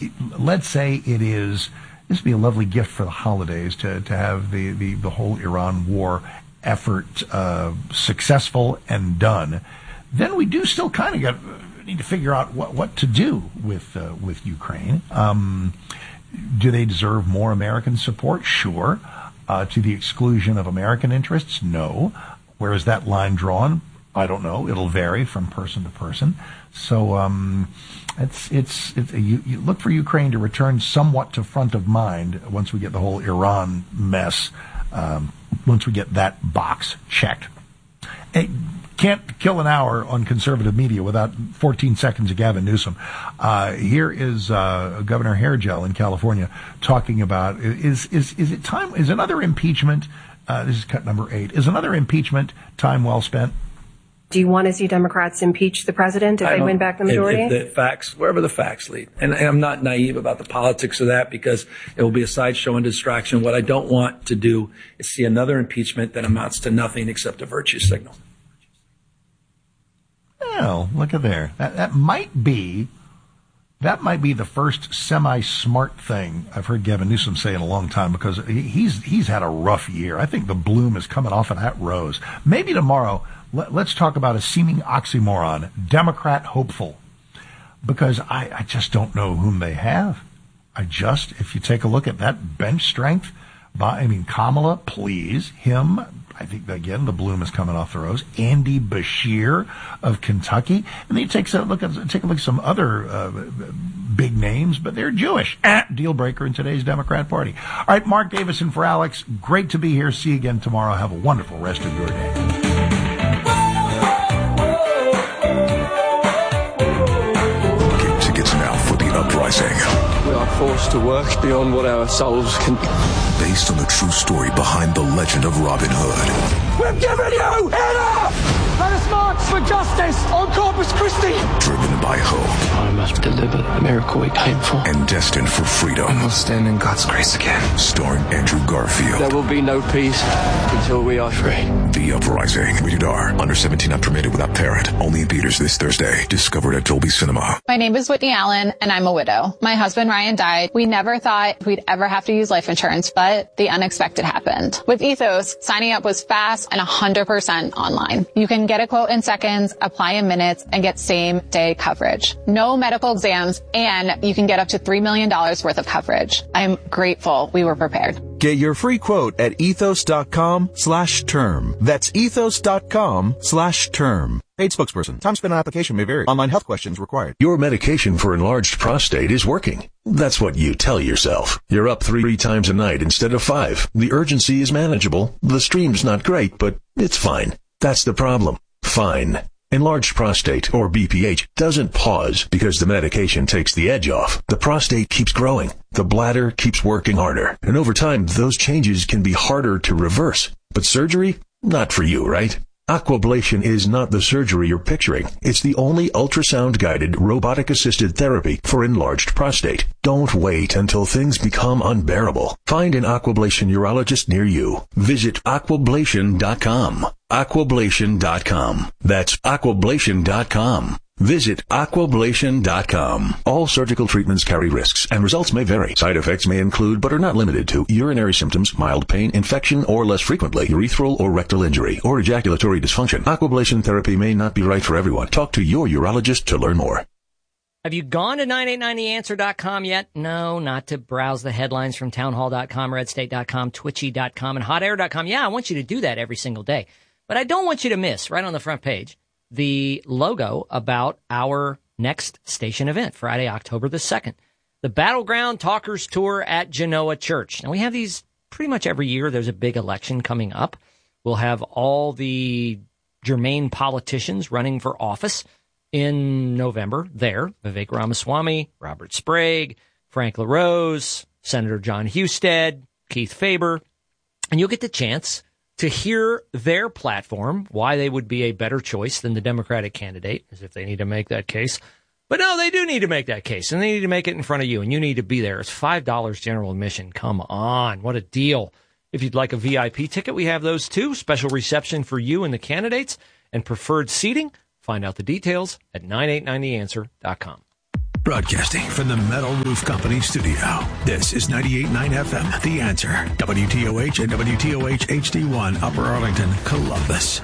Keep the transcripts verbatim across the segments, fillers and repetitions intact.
let's say it is, this would be a lovely gift for the holidays to, to have the, the, the whole Iran war effort uh, successful and done. Then we do still kind of got, need to figure out what, what to do with uh, with Ukraine. Um, do they deserve more American support? Sure. Uh, to the exclusion of American interests? No. Where is that line drawn? I don't know. It'll vary from person to person. So um, it's it's, it's you, you look for Ukraine to return somewhat to front of mind once we get the whole Iran mess. Um, once we get that box checked. Hey, can't kill an hour on conservative media without fourteen seconds of Gavin Newsom. Uh, here is uh, Governor Hairgel in California talking about is is is it time? Is another impeachment? Uh, this is cut number eight. Is another impeachment time well spent? Do you want to see Democrats impeach the president if they win back the majority? If, if the facts, wherever the facts lead. And, and I'm not naive about the politics of that because it will be a sideshow and distraction. What I don't want to do is see another impeachment that amounts to nothing except a virtue signal. Well, look at there. That, that might be, that might be the first semi-smart thing I've heard Gavin Newsom say in a long time, because he, he's he's had a rough year. I think the bloom is coming off of that rose. Maybe tomorrow, let, let's talk about a seeming oxymoron, Democrat hopeful, because I, I just don't know whom they have. I just, if you take a look at that bench strength, by, I mean, Kamala, please, him, I think, again, the bloom is coming off the rose. Andy Beshear of Kentucky. And then you take a look at, take a look at some other uh, big names, but they're Jewish. Ah, deal breaker in today's Democrat Party. All right, Mark Davison for Alex. Great to be here. See you again tomorrow. Have a wonderful rest of your day. Get tickets now for The Uprising. We are forced to work beyond what our souls can. Based on the true story behind the legend of Robin Hood. We've given you enough! Let us march for justice on Corpus Christi! Driven by hope. I must deliver the miracle we came for. And destined for freedom. And we'll stand in God's grace again. Starring Andrew Garfield. There will be no peace until we are free. The Uprising. Rated R. Under seventeen, not permitted without parent. Only in theaters this Thursday. Discovered at Dolby Cinema. My name is Whitney Allen, and I'm a widow. My husband, Ryan, died. We never thought we'd ever have to use life insurance, but the unexpected happened. With Ethos, signing up was fast and one hundred percent online. You can get a quote in seconds, apply in minutes, and get same-day coverage. No medical exams, and you can get up to three million dollars worth of coverage. I'm grateful we were prepared. Get your free quote at ethos.com slash term. That's ethos.com slash term. Paid spokesperson. Time spent on application may vary. Online health questions required. Your medication for enlarged prostate is working. That's what you tell yourself. You're up three times a night instead of five. The urgency is manageable. The stream's not great, but it's fine. That's the problem. Fine. Enlarged prostate, or B P H, doesn't pause because the medication takes the edge off. The prostate keeps growing. The bladder keeps working harder. And over time, those changes can be harder to reverse. But surgery? Not for you, right? Aquablation is not the surgery you're picturing. It's the only ultrasound-guided, robotic-assisted therapy for enlarged prostate. Don't wait until things become unbearable. Find an Aquablation urologist near you. Visit aquablation dot com. aquablation dot com. That's aquablation dot com. Visit aquablation dot com. All surgical treatments carry risks, and results may vary. Side effects may include, but are not limited to, urinary symptoms, mild pain, infection, or less frequently, urethral or rectal injury, or ejaculatory dysfunction. Aquablation therapy may not be right for everyone. Talk to your urologist to learn more. Have you gone to nine eight nine the answer dot com yet? No, not to browse the headlines from townhall dot com, red state dot com, twitchy dot com, and hot air dot com. Yeah, I want you to do that every single day. But I don't want you to miss, right on the front page, the logo about our next station event, Friday, October the second. The Battleground Talkers Tour at Genoa Church. Now, we have these pretty much every year. There's a big election coming up. We'll have all the germane politicians running for office in November there. Vivek Ramaswamy, Robert Sprague, Frank LaRose, Senator John Husted, Keith Faber. And you'll get the chance to hear their platform, why they would be a better choice than the Democratic candidate, as if they need to make that case. But no, they do need to make that case, and they need to make it in front of you, and you need to be there. It's five dollars general admission. Come on, what a deal. If you'd like a V I P ticket, we have those too. Special reception for you and the candidates, and preferred seating. Find out the details at nine eight nine the answer dot com. Broadcasting from the Metal Roof Company studio, this is ninety-eight point nine F M, The Answer, W T O H and W T O H H D one, Upper Arlington, Columbus.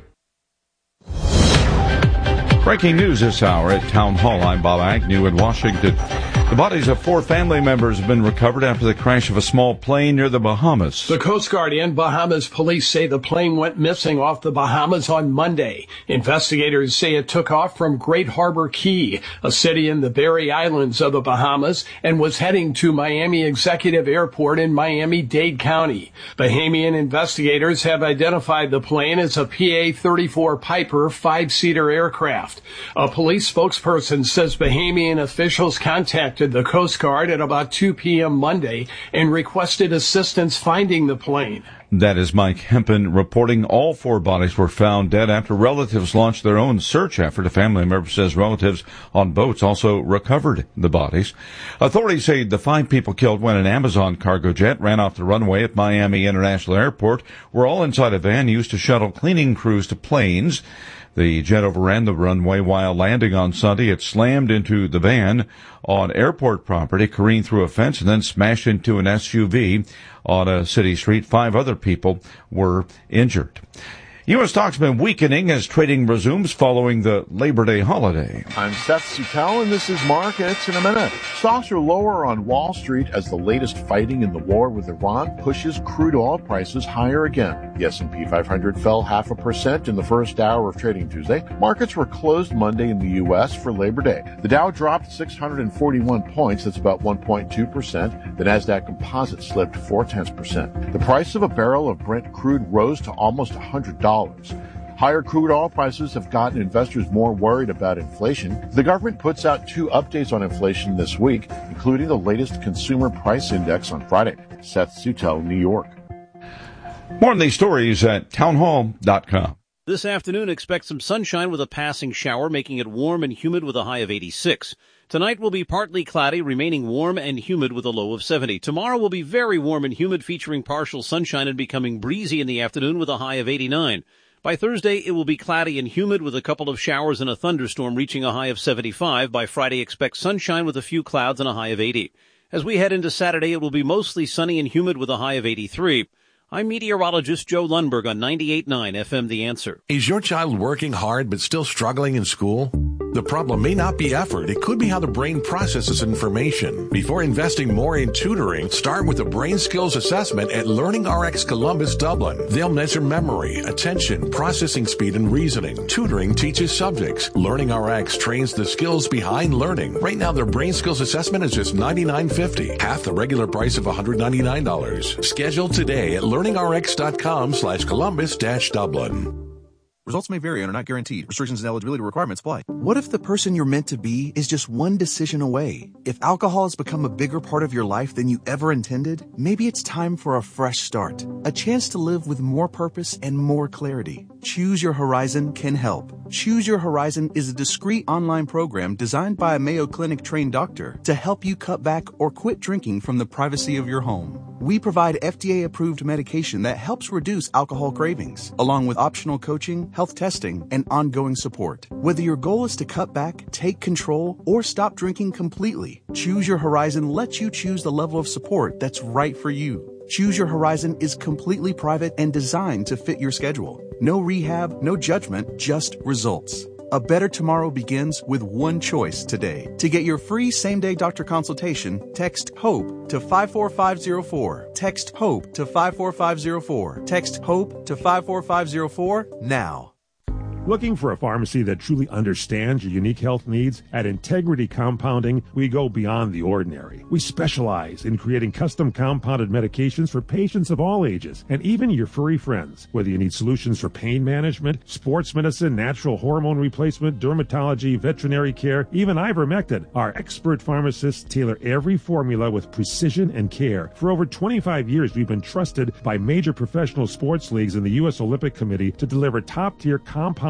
Breaking news this hour at Town Hall. I'm Bob Agnew in Washington. The bodies of four family members have been recovered after the crash of a small plane near the Bahamas. The Coast Guard and Bahamas police say the plane went missing off the Bahamas on Monday. Investigators say it took off from Great Harbor Key, a city in the Berry Islands of the Bahamas, and was heading to Miami Executive Airport in Miami-Dade County. Bahamian investigators have identified the plane as a P A thirty-four Piper five-seater aircraft. A police spokesperson says Bahamian officials contacted the Coast Guard at about two p.m. Monday and requested assistance finding the plane. That is Mike Hempen reporting. All four bodies were found dead after relatives launched their own search effort. A family member says relatives on boats also recovered the bodies. Authorities say the five people killed when an Amazon cargo jet ran off the runway at Miami International Airport were all inside a van used to shuttle cleaning crews to planes. The jet overran the runway while landing on Sunday. It slammed into the van on airport property, careened through a fence, and then smashed into an S U V on a city street. Five other people were injured. U S stocks have been weakening as trading resumes following the Labor Day holiday. I'm Seth Suttel, and this is Markets in a Minute. Stocks are lower on Wall Street as the latest fighting in the war with Iran pushes crude oil prices higher again. The S and P five hundred fell half a percent in the first hour of trading Tuesday. Markets were closed Monday in the U S for Labor Day. The Dow dropped six hundred forty-one points, that's about one point two percent. The Nasdaq Composite slipped four tenths percent. The price of a barrel of Brent crude rose to almost one hundred dollars. Higher crude oil prices have gotten investors more worried about inflation. The government puts out two updates on inflation this week, including the latest consumer price index on Friday. Seth Suttel, New York. More on these stories at townhall dot com. This afternoon, expect some sunshine with a passing shower, making it warm and humid with a high of eighty-six. Tonight will be partly cloudy, remaining warm and humid with a low of seventy. Tomorrow will be very warm and humid, featuring partial sunshine and becoming breezy in the afternoon with a high of eighty-nine. By Thursday, it will be cloudy and humid with a couple of showers and a thunderstorm, reaching a high of seventy-five. By Friday, expect sunshine with a few clouds and a high of eighty. As we head into Saturday, it will be mostly sunny and humid with a high of eighty-three. I'm meteorologist Joe Lundberg on ninety-eight point nine F M The Answer. Is your child working hard but still struggling in school? The problem may not be effort. It could be how the brain processes information. Before investing more in tutoring, start with a brain skills assessment at LearningRx Columbus Dublin. They'll measure memory, attention, processing speed, and reasoning. Tutoring teaches subjects. LearningRx trains the skills behind learning. Right now, their brain skills assessment is just ninety-nine fifty, half the regular price of one hundred ninety-nine dollars. Schedule today at learningrx.com slash Columbus dash Dublin. Results may vary and are not guaranteed. Restrictions and eligibility requirements apply. What if the person you're meant to be is just one decision away? If alcohol has become a bigger part of your life than you ever intended, maybe it's time for a fresh start. A chance to live with more purpose and more clarity. Choose Your Horizon can help. Choose Your Horizon is a discreet online program designed by a Mayo Clinic trained doctor to help you cut back or quit drinking from the privacy of your home. We provide F D A-approved medication that helps reduce alcohol cravings, along with optional coaching, health testing, and ongoing support. Whether your goal is to cut back, take control, or stop drinking completely, Choose Your Horizon lets you choose the level of support that's right for you. Choose Your Horizon is completely private and designed to fit your schedule. No rehab, no judgment, just results. A better tomorrow begins with one choice today. To get your free same-day doctor consultation, text HOPE to five four five zero four. Text HOPE to five four five zero four. Text HOPE to five four five zero four now. Looking for a pharmacy that truly understands your unique health needs? At Integrity Compounding, we go beyond the ordinary. We specialize in creating custom compounded medications for patients of all ages, and even your furry friends. Whether you need solutions for pain management, sports medicine, natural hormone replacement, dermatology, veterinary care, even ivermectin, our expert pharmacists tailor every formula with precision and care. For over twenty-five years, we've been trusted by major professional sports leagues and the U S Olympic Committee to deliver top-tier compounded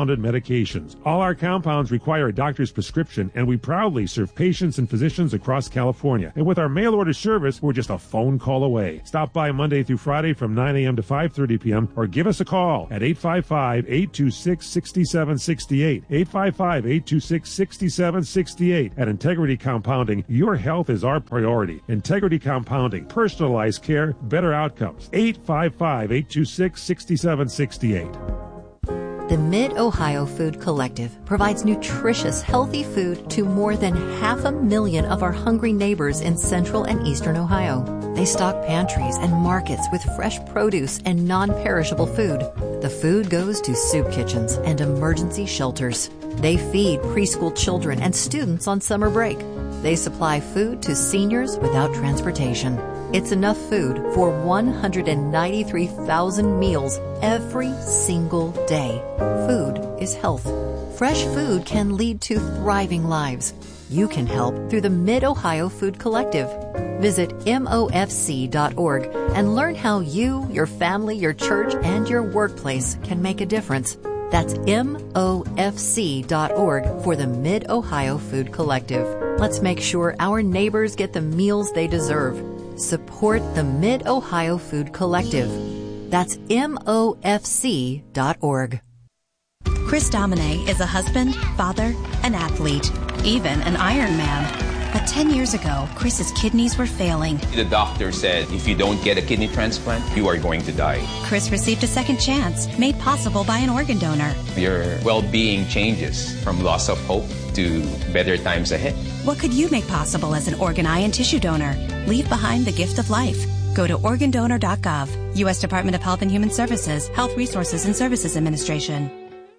compounded medications. All our compounds require a doctor's prescription, and we proudly serve patients and physicians across California. And with our mail order service, we're just a phone call away. Stop by Monday through Friday from nine a.m. to five thirty p.m. or give us a call at eight five five, eight two six, six seven six eight. eight five five, eight two six, six seven six eight. At Integrity Compounding, your health is our priority. Integrity Compounding, personalized care, better outcomes. eight five five, eight two six, six seven six eight. The Mid-Ohio Food Collective provides nutritious, healthy food to more than half a million of our hungry neighbors in central and eastern Ohio. They stock pantries and markets with fresh produce and non-perishable food. The food goes to soup kitchens and emergency shelters. They feed preschool children and students on summer break. They supply food to seniors without transportation. It's enough food for one hundred ninety-three thousand meals every single day. Food is health. Fresh food can lead to thriving lives. You can help through the Mid-Ohio Food Collective. Visit M O F C dot org and learn how you, your family, your church, and your workplace can make a difference. That's M O F C dot org for the Mid-Ohio Food Collective. Let's make sure our neighbors get the meals they deserve. Support the Mid-Ohio Food Collective. That's M O F C dot org. Chris Domine is a husband, father, an athlete, even an Ironman. But ten years ago, Chris's kidneys were failing. The doctor said, if you don't get a kidney transplant, you are going to die. Chris received a second chance, made possible by an organ donor. Your well-being changes from loss of hope to better times ahead. What could you make possible as an organ, eye, and tissue donor? Leave behind the gift of life. Go to organ donor dot gov. U S Department of Health and Human Services, Health Resources and Services Administration.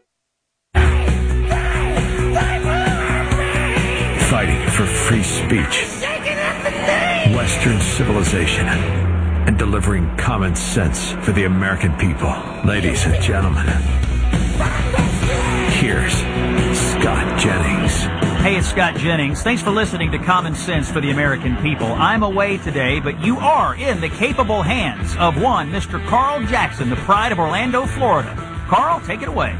Fighting for free speech, Western civilization, and delivering common sense for the American people. Ladies and gentlemen, here's Scott Jennings. Hey, it's Scott Jennings. Thanks for listening to Common Sense for the American People. I'm away today, but you are in the capable hands of one Mister Carl Jackson, the pride of Orlando, Florida. Carl, take it away.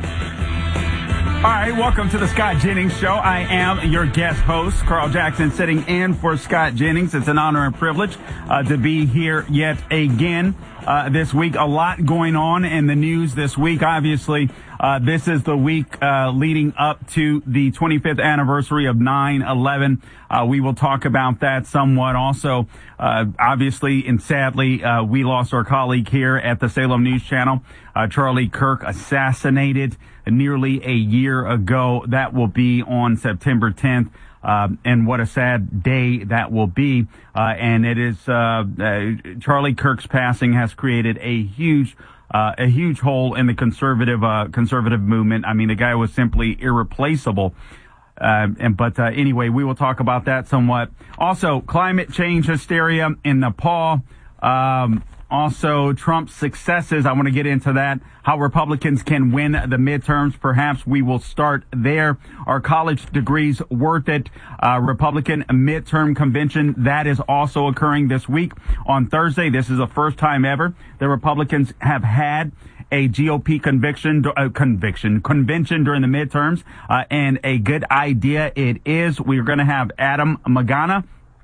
All right, welcome to the Scott Jennings Show. I am your guest host, Carl Jackson, sitting in for Scott Jennings. It's an honor and privilege uh, to be here yet again uh, this week. A lot going on in the news this week. Obviously, uh, this is the week uh, leading up to the twenty-fifth anniversary of nine eleven. Uh, we will talk about that somewhat. Also, uh, obviously and sadly, uh, we lost our colleague here at the Salem News Channel, uh, Charlie Kirk, assassinated nearly a year ago. That will be on September tenth. Uh, and what a sad day that will be. Uh, and it is, uh, uh, Charlie Kirk's passing has created a huge, uh, a huge hole in the conservative, uh, conservative movement. I mean, the guy was simply irreplaceable. Uh, and, but, uh, anyway, we will talk about that somewhat. Also, climate change hysteria in Nepal. Um, Also, Trump's successes. I want to get into that. How Republicans can win the midterms. Perhaps we will start there. Are college degrees worth it? Uh, Republican midterm convention. That is also occurring this week on Thursday. This is the first time ever the Republicans have had a G O P conviction, uh, conviction, convention during the midterms. Uh, and a good idea it is. We're going to have Adam Magana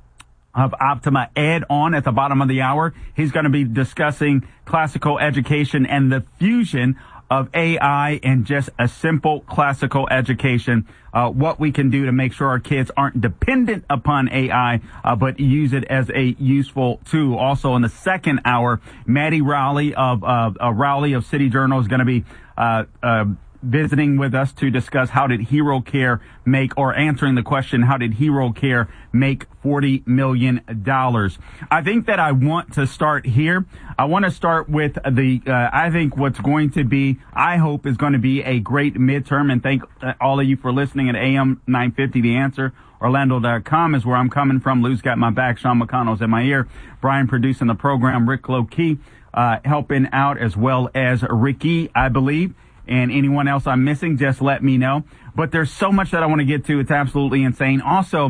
of Optima Ed on at the bottom of the hour. He's going to be discussing classical education and the fusion of A I and just a simple classical education, uh, what we can do to make sure our kids aren't dependent upon A I, uh, but use it as a useful tool. Also in the second hour, Maddie Rowley of, uh, uh Rowley of City Journal is going to be, uh, uh, visiting with us to discuss how did Hero Care make, or answering the question, how did Hero Care make forty million dollars? I think that I want to start here. I want to start with the, uh, I think what's going to be, I hope is going to be a great midterm, and thank all of you for listening at A M nine fifty. The Answer. Orlando dot com is where I'm coming from. Lou's got my back. Sean McConnell's in my ear. Brian producing the program. Rick Low-Key, uh, helping out, as well as Ricky, I believe. And anyone else I'm missing, just let me know. But there's so much that I want to get to. It's absolutely insane. Also,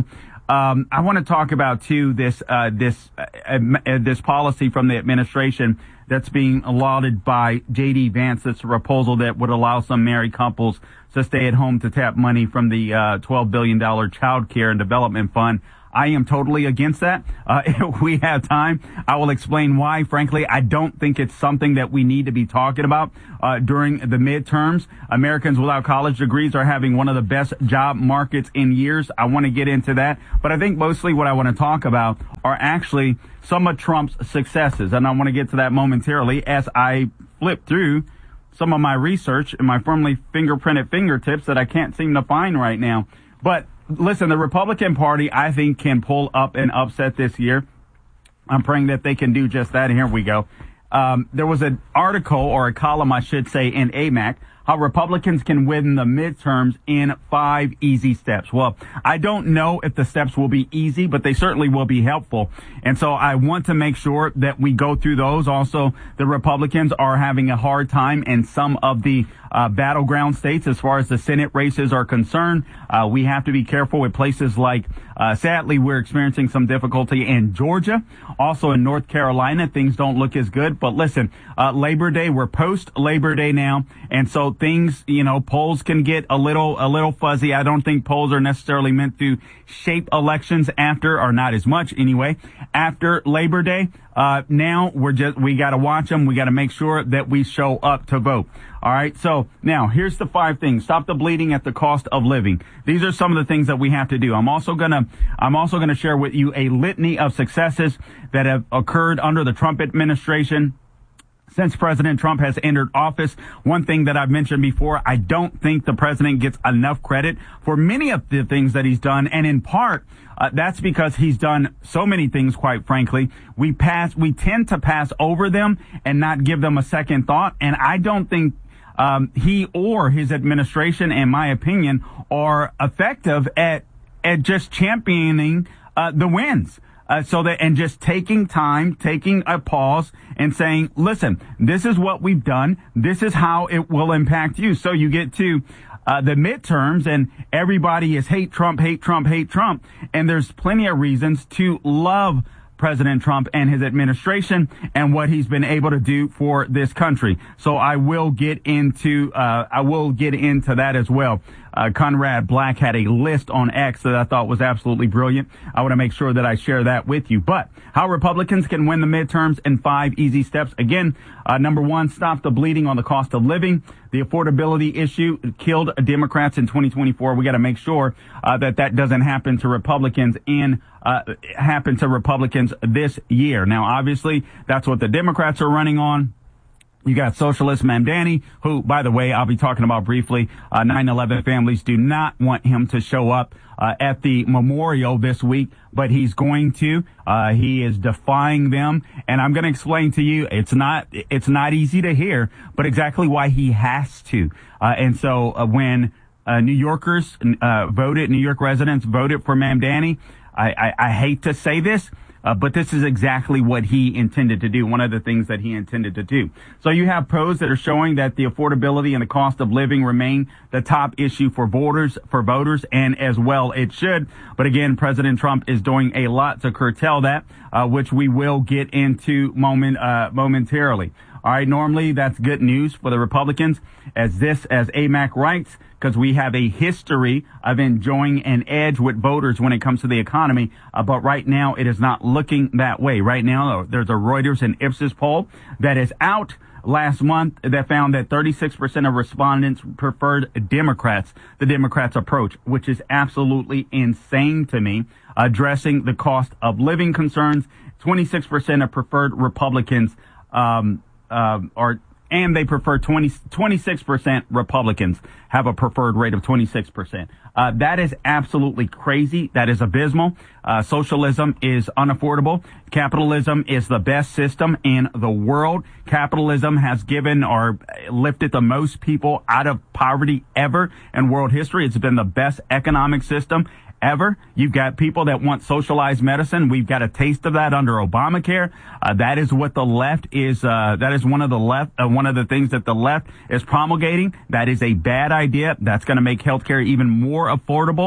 Um, I want to talk about too this uh, this uh, uh, this policy from the administration that's being lauded by J D Vance. This proposal that would allow some married couples to stay at home to tap money from the uh, twelve billion dollars Child Care and Development Fund. I am totally against that. Uh, if we have time, I will explain why. Frankly, I don't think it's something that we need to be talking about uh, during the midterms. Americans without college degrees are having one of the best job markets in years. I want to get into that. But I think mostly what I want to talk about are actually some of Trump's successes. And I want to get to that momentarily as I flip through some of my research and my firmly fingerprinted fingertips that I can't seem to find right now. But listen, the Republican Party, I think, can pull up an upset this year. I'm praying that they can do just that. And here we go. Um, there was an article, or a column, I should say, in A M A C, how Republicans can win the midterms in five easy steps. Well, I don't know if the steps will be easy, but they certainly will be helpful. And so I want to make sure that we go through those. Also, the Republicans are having a hard time in some of the uh, battleground states as far as the Senate races are concerned. Uh, we have to be careful with places like, uh, sadly, we're experiencing some difficulty in Georgia. Also in North Carolina, things don't look as good. But listen, uh, Labor Day, we're post Labor Day now. And so things, you know, polls can get a little, a little fuzzy. I don't think polls are necessarily meant to shape elections after, or not as much anyway, after Labor Day. Uh, now we're just, we got to watch them. We got to make sure that we show up to vote. All right. So now here's the five things. Stop the bleeding at the cost of living. These are some of the things that we have to do. I'm also going to, I'm also going to share with you a litany of successes that have occurred under the Trump administration. Since President Trump has entered office, one thing that I've mentioned before, I don't think the president gets enough credit for many of the things that he's done. And in part, uh, that's because he's done so many things, quite frankly. We pass, we tend to pass over them and not give them a second thought. And I don't think um, he or his administration, in my opinion, are effective at, at just championing uh, the wins. Uh, so that, and just taking time, taking a pause and saying, listen, this is what we've done. This is how it will impact you. So you get to, uh, the midterms and everybody is hate Trump, hate Trump, hate Trump. And there's plenty of reasons to love President Trump and his administration and what he's been able to do for this country. So I will get into, uh, I will get into that as well. Uh, Conrad Black had a list on X that I thought was absolutely brilliant. I want to make sure that I share that with you. But how Republicans can win the midterms in five easy steps. Again, uh, number one, stop the bleeding on the cost of living. The affordability issue killed Democrats in twenty twenty-four. We got to make sure uh, that that doesn't happen to Republicans in uh, happen to Republicans this year. Now, obviously, that's what the Democrats are running on. You got Socialist Mamdani, who, by the way, I'll be talking about briefly. Uh, nine eleven families do not want him to show up uh, at the memorial this week, but he's going to. Uh, he is defying them, and I'm going to explain to you. It's not it's not easy to hear, but exactly why he has to. Uh, and so uh, when uh, New Yorkers uh, voted, New York residents voted for Mamdani, I, I, I hate to say this. Uh, but this is exactly what he intended to do, one of the things that he intended to do. So you have polls that are showing that the affordability and the cost of living remain the top issue for voters, for voters, and as well it should. But again, President Trump is doing a lot to curtail that, uh, which we will get into moment, uh, momentarily. All right, normally that's good news for the Republicans, as this, as A M A C writes, because we have a history of enjoying an edge with voters when it comes to the economy. Uh, but right now, it is not looking that way. Right now, there's a Reuters and Ipsos poll that is out last month that found that thirty-six percent of respondents preferred Democrats, the Democrats' approach, which is absolutely insane to me, addressing the cost of living concerns. twenty-six percent of preferred Republicans, um, uh, are and they prefer twenty, twenty-six percent Republicans have a preferred rate of twenty-six percent. Uh, that is absolutely crazy. That is abysmal. Uh, socialism is unaffordable. Capitalism is the best system in the world. Capitalism has given or lifted the most people out of poverty ever in world history. It's been the best economic system ever. You've got people that want socialized medicine. We've got a taste of that under Obamacare. Uh, that is what the left is. Uh, that is one of the left. Uh, one of the things that the left is promulgating. That is a bad idea. That's going to make healthcare even more affordable.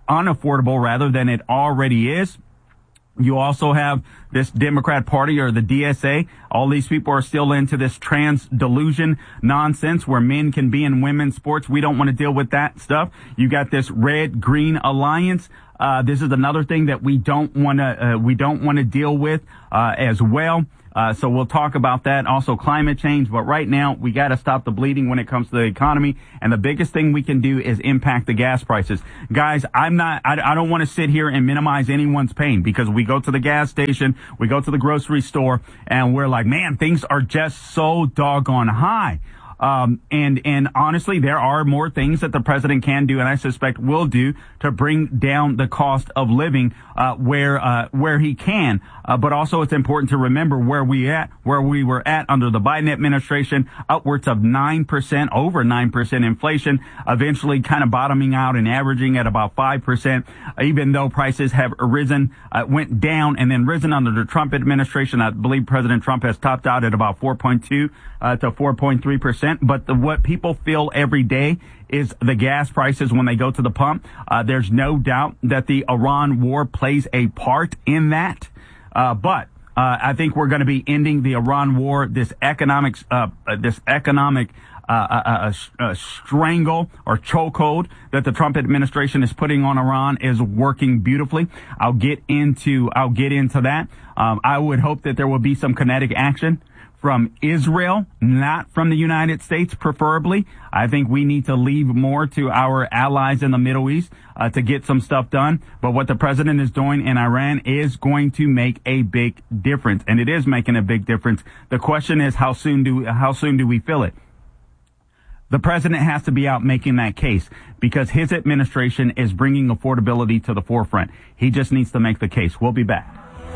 unaffordable rather than it already is. You also have this Democrat Party or the D S A. All these people are still into this trans delusion nonsense where men can be in women's sports. We don't want to deal with that stuff. You got this red green alliance. Uh, this is another thing that we don't want to, uh, we don't want to deal with, uh, as well. Uh, so we'll talk about that. Also climate change. But right now we got to stop the bleeding when it comes to the economy. And the biggest thing we can do is impact the gas prices. Guys, I'm not, I, I don't want to sit here and minimize anyone's pain because we go to the gas station, we go to the grocery store and we're like, man, things are just so doggone high. Um, and, and honestly, there are more things that the president can do and I suspect will do to bring down the cost of living, uh, where, uh, where he can. Uh, but also it's important to remember where we at, where we were at under the Biden administration, upwards of nine percent, over nine percent inflation, eventually kind of bottoming out and averaging at about five percent, even though prices have risen, uh, went down and then risen under the Trump administration. I believe President Trump has topped out at about four point two, uh, to four point three percent. But the, what people feel every day is the gas prices when they go to the pump. Uh, there's no doubt that the Iran war plays a part in that. Uh, but uh, I think we're going to be ending the Iran war, this economic, uh, this economic uh, uh, uh, uh, strangle or chokehold that the Trump administration is putting on Iran is working beautifully. I'll get into, I'll get into that. Um, I would hope that there will be some kinetic action from Israel, not from the United States, preferably. I think we need to leave more to our allies in the Middle East uh, to get some stuff done. But what the president is doing in Iran is going to make a big difference, and it is making a big difference. The question is, how soon do how soon do we feel it? The president has to be out making that case because his administration is bringing affordability to the forefront. He just needs to make the case. We'll be back.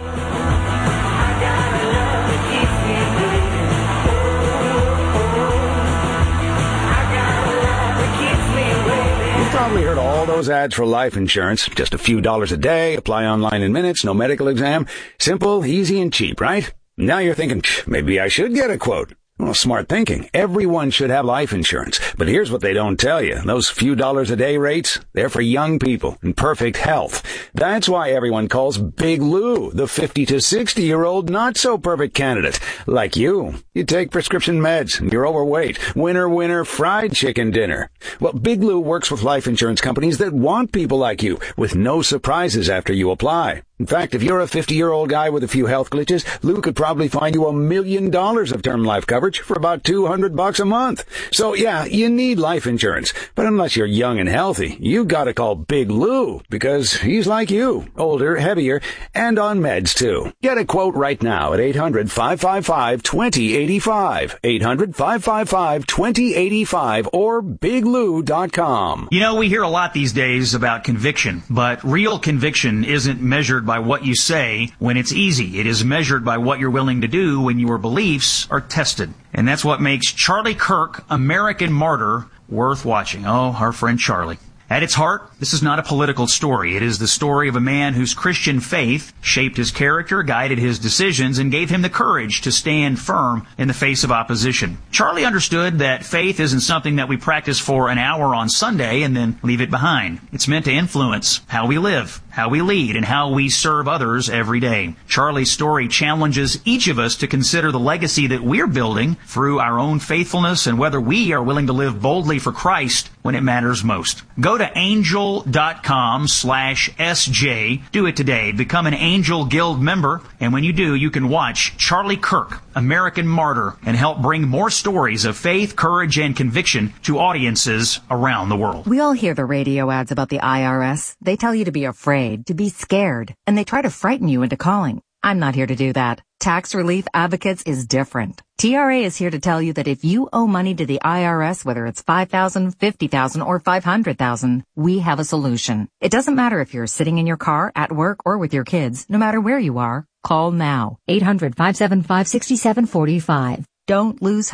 Probably heard all those ads for life insurance. Just a few dollars a day, apply online in minutes, no medical exam. Simple, easy, and cheap, right? Now you're thinking, maybe I should get a quote. Well, smart thinking. Everyone should have life insurance. But here's what they don't tell you. Those few dollars a day rates, they're for young people in perfect health. That's why everyone calls Big Lou the fifty to sixty year old not so perfect candidate. Like you. You take prescription meds and you're overweight. Winner, winner, fried chicken dinner. Well, Big Lou works with life insurance companies that want people like you with no surprises after you apply. In fact, if you're a fifty-year-old guy with a few health glitches, Lou could probably find you a million dollars of term life coverage for about two hundred bucks a month. So yeah, you need life insurance. But unless you're young and healthy, you gotta call Big Lou because he's like you, older, heavier, and on meds too. Get a quote right now at eight hundred, five five five, two zero eight five, eight hundred, five five five, two zero eight five or big lou dot com. You know, we hear a lot these days about conviction, but real conviction isn't measured by what you say when it's easy. It is measured by what you're willing to do when your beliefs are tested. And that's what makes Charlie Kirk, American Martyr, worth watching. Oh, our friend Charlie. At its heart, this is not a political story. It is the story of a man whose Christian faith shaped his character, guided his decisions, and gave him the courage to stand firm in the face of opposition. Charlie understood that faith isn't something that we practice for an hour on Sunday and then leave it behind. It's meant to influence how we live, how we lead, and how we serve others every day. Charlie's story challenges each of us to consider the legacy that we're building through our own faithfulness and whether we are willing to live boldly for Christ when it matters most. Go to angel.com slash SJ. Do it today. Become an Angel Guild member. And when you do, you can watch Charlie Kirk, American Martyr, and help bring more stories of faith, courage, and conviction to audiences around the world. We all hear the radio ads about the I R S. They tell you to be afraid, to be scared, and they try to frighten you into calling. I'm not here to do that. Tax Relief Advocates is different. T R A is here to tell you that if you owe money to the I R S, whether it's five thousand dollars, fifty thousand dollars, or five hundred thousand dollars, we have a solution. It doesn't matter if you're sitting in your car, at work, or with your kids. No matter where you are, call now. eight hundred, five seven five, six seven four five. Don't lose hope.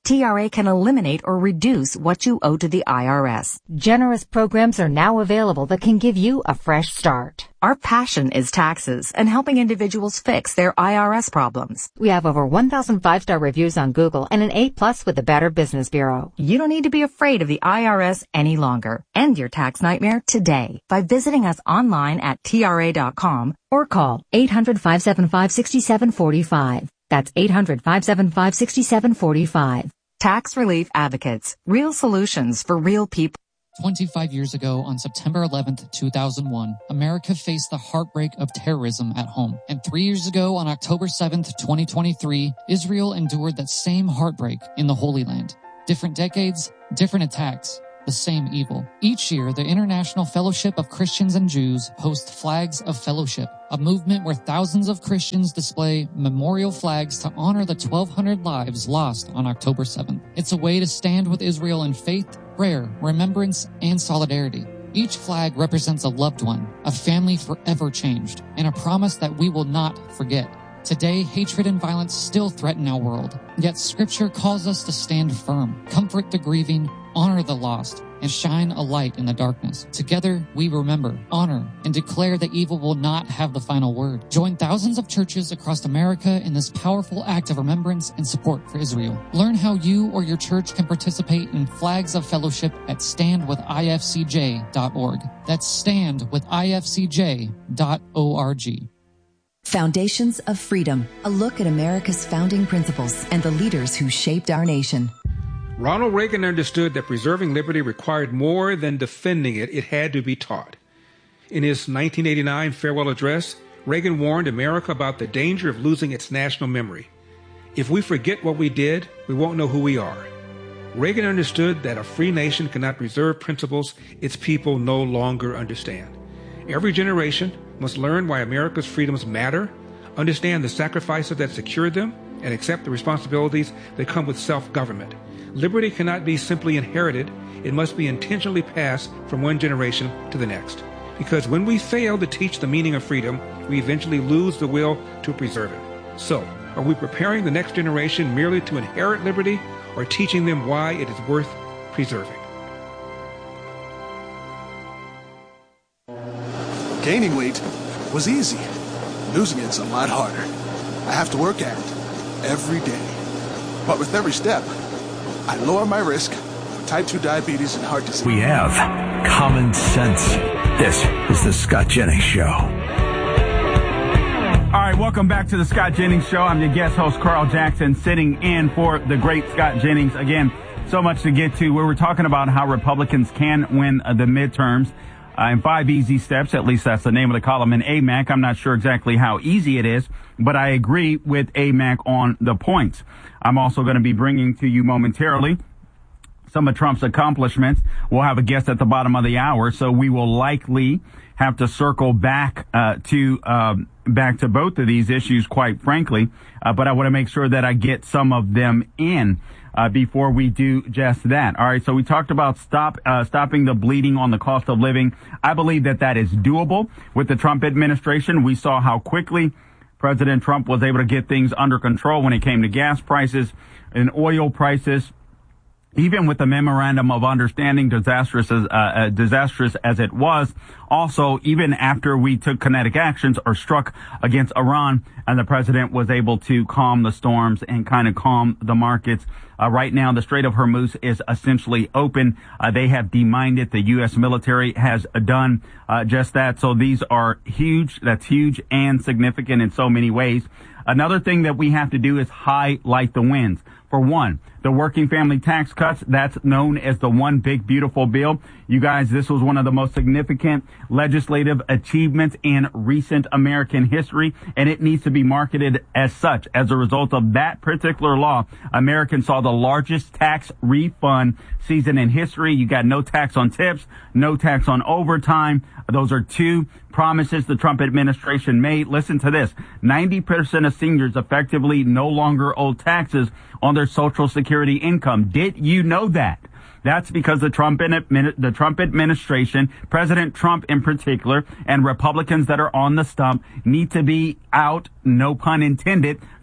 T R A can eliminate or reduce what you owe to the I R S. Generous programs are now available that can give you a fresh start. Our passion is taxes and helping individuals fix their I R S problems. We have over one thousand five-star reviews on Google and an A plus with the Better Business Bureau. You don't need to be afraid of the I R S any longer. End your tax nightmare today by visiting us online at T R A dot com or call eight hundred, five seven five, six seven four five. That's eight hundred, five seven five, six seven four five. Tax Relief Advocates. Real solutions for real people. twenty-five years ago, on September eleventh, two thousand one, America faced the heartbreak of terrorism at home. And three years ago, on October seventh, twenty twenty-three, Israel endured that same heartbreak in the Holy Land. Different decades, different attacks, the same evil. Each year, the International Fellowship of Christians and Jews hosts Flags of Fellowship, a movement where thousands of Christians display memorial flags to honor the twelve hundred lives lost on October seventh. It's a way to stand with Israel in faith, prayer, remembrance, and solidarity. Each flag represents a loved one, a family forever changed, and a promise that we will not forget. Today, hatred and violence still threaten our world, yet Scripture calls us to stand firm, comfort the grieving, honor the lost, and shine a light in the darkness. Together, we remember, honor, and declare that evil will not have the final word. Join thousands of churches across America in this powerful act of remembrance and support for Israel. Learn how you or your church can participate in Flags of Fellowship at stand with I F C J dot org. That's stand with I F C J dot org. Foundations of Freedom, a look at America's founding principles and the leaders who shaped our nation. Ronald Reagan understood that preserving liberty required more than defending it, it had to be taught. In his nineteen eighty-nine farewell address, Reagan warned America about the danger of losing its national memory. If we forget what we did, we won't know who we are. Reagan understood that a free nation cannot preserve principles its people no longer understand. Every generation must learn why America's freedoms matter, understand the sacrifices that secure them, and accept the responsibilities that come with self-government. Liberty cannot be simply inherited. It must be intentionally passed from one generation to the next. Because when we fail to teach the meaning of freedom, we eventually lose the will to preserve it. So, are we preparing the next generation merely to inherit liberty, or teaching them why it is worth preserving? Gaining weight was easy. Losing it's a lot harder. I have to work at it every day. But with every step, I lower my risk for type two diabetes and heart disease. We have common sense. This is the Scott Jennings Show. All right, welcome back to the Scott Jennings Show. I'm your guest host, Carl Jackson, sitting in for the great Scott Jennings. Again, so much to get to. We were talking about how Republicans can win uh, the midterms uh, in five easy steps. At least that's the name of the column in A M A C. I'm not sure exactly how easy it is, but I agree with A M A C on the points. I'm also going to be bringing to you momentarily some of Trump's accomplishments. We'll have a guest at the bottom of the hour, so we will likely have to circle back uh, to um, back to both of these issues, quite frankly. Uh, but I want to make sure that I get some of them in uh, before we do just that. All right. So we talked about stop uh, stopping the bleeding on the cost of living. I believe that that is doable with the Trump administration. We saw how quickly President Trump was able to get things under control when it came to gas prices and oil prices. Even with the memorandum of understanding, disastrous as, uh, uh, disastrous as it was, also, even after we took kinetic actions or struck against Iran, and the president was able to calm the storms and kind of calm the markets. Uh, right now, the Strait of Hormuz is essentially open. Uh, they have demined it. The U S military has done uh, just that. So these are huge. That's huge and significant in so many ways. Another thing that we have to do is highlight the wins. For one, the working family tax cuts, that's known as the One Big Beautiful Bill. You guys, this was one of the most significant legislative achievements in recent American history, and it needs to be marketed as such. As a result of that particular law, Americans saw the largest tax refund season in history. You got no tax on tips, no tax on overtime. Those are two promises the Trump administration made. Listen to this. ninety percent of seniors effectively no longer owe taxes on their Social Security income. Did you know that? That's because the Trump the Trump administration, President Trump in particular, and Republicans that are on the stump need to be out, no pun intended,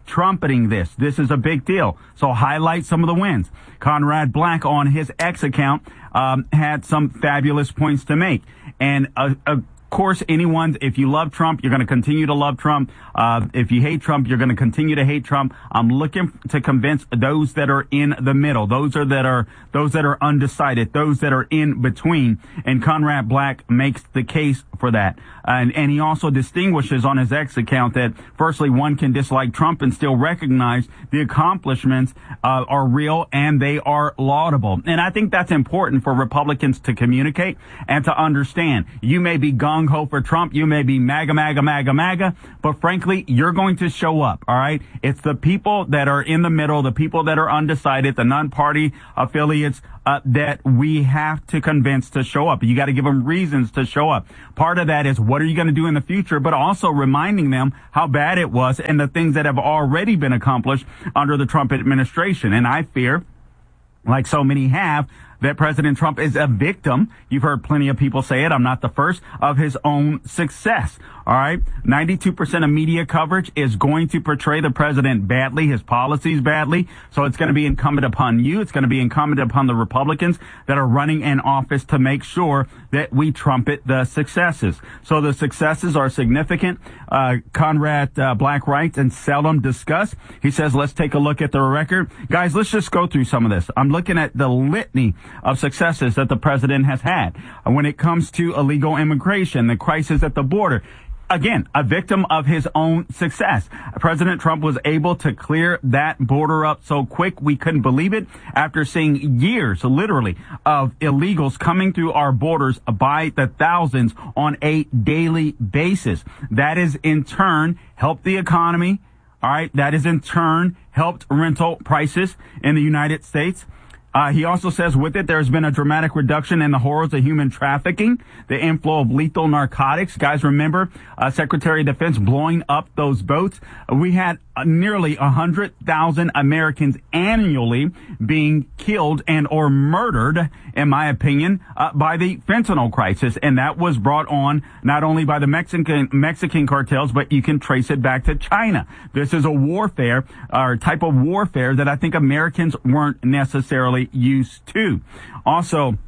trumpeting this. This is a big deal. So highlight some of the wins. Conrad Black on his X account um, had some fabulous points to make. And uh, of course, anyone, if you love Trump, you're going to continue to love Trump. Uh, if you hate Trump, you're going to continue to hate Trump. I'm looking to convince those that are in the middle, those are that are those that are undecided, those that are in between. And Conrad Black makes the case for that. And, and he also distinguishes on his X account that, firstly, one can dislike Trump and still recognize the accomplishments uh, are real and they are laudable. And I think that's important for Republicans to communicate and to understand. You may be gung-ho for Trump. You may be MAGA, MAGA, MAGA, MAGA. But frankly, you're going to show up, all right? It's the people that are in the middle, the people that are undecided, the non-party affiliates, Uh, that we have to convince to show up. You got to give them reasons to show up. Part of that is what are you going to do in the future, but also reminding them how bad it was and the things that have already been accomplished under the Trump administration. And I fear, like so many have, that President Trump is a victim. You've heard plenty of people say it. I'm not the first, of his own success. All right. ninety-two percent of media coverage is going to portray the president badly, his policies badly. So it's going to be incumbent upon you. It's going to be incumbent upon the Republicans that are running in office to make sure that we trumpet the successes. So the successes are significant. Uh, Conrad uh, Black writes and seldom discussed. He says, let's take a look at the record. Guys, let's just go through some of this. I'm looking at the litany of successes that the president has had. When it comes to illegal immigration, the crisis at the border, again, a victim of his own success. President Trump was able to clear that border up so quick we couldn't believe it after seeing years, literally, of illegals coming through our borders by the thousands on a daily basis. That is in turn helped the economy. All right. That is in turn helped rental prices in the United States. Uh, he also says with it, there's been a dramatic reduction in the horrors of human trafficking, the inflow of lethal narcotics. Guys, remember, uh, Secretary of Defense blowing up those boats. Uh, we had uh, nearly one hundred thousand Americans annually being killed and or murdered, in my opinion, uh, by the fentanyl crisis. And that was brought on not only by the Mexican Mexican cartels, but you can trace it back to China. This is a warfare, or type of warfare that I think Americans weren't necessarily used to. Also,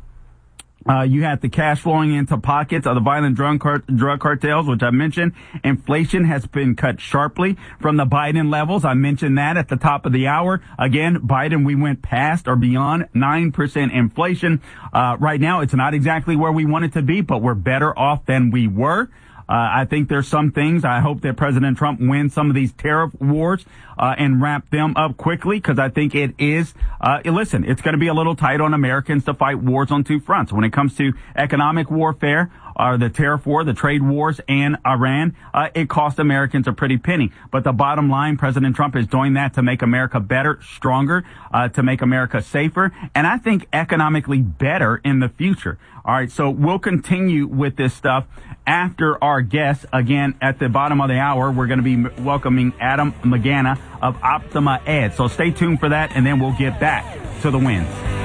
Uh, you had the cash flowing into pockets of the violent drug, cart- drug cartels, which I mentioned. Inflation has been cut sharply from the Biden levels. I mentioned that at the top of the hour. Again, Biden, we went past or beyond nine percent inflation. Uh, right now, it's not exactly where we want it to be, but we're better off than we were. Uh, I think there's some things. I hope that President Trump wins some of these tariff wars uh, and wrap them up quickly, because I think it is, uh, listen, it's going to be a little tight on Americans to fight wars on two fronts. When it comes to economic warfare, or the tariff war, the trade wars, and Iran, uh, it cost Americans a pretty penny. But the bottom line, President Trump is doing that to make America better, stronger, uh, to make America safer, and I think economically better in the future. All right, so we'll continue with this stuff after our guests. Again, at the bottom of the hour, we're going to be welcoming Adam Magana of Optima Ed. So stay tuned for that, and then we'll get back to the wins.